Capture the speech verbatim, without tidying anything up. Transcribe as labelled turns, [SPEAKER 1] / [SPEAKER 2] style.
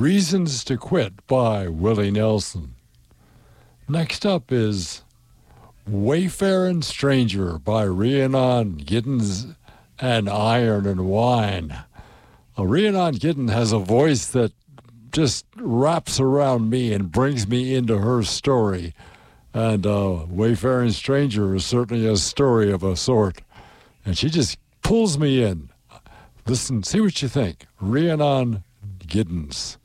[SPEAKER 1] Reasons to Quit by Willie Nelson. Next up is Wayfaring Stranger by Rhiannon Giddens and Iron and Wine. Uh, Rhiannon Giddens has a voice that just wraps around me and brings me into her story. And uh, Wayfaring Stranger is certainly a story of a sort. And she just pulls me in. Listen, see what you think. Rhiannon Giddens.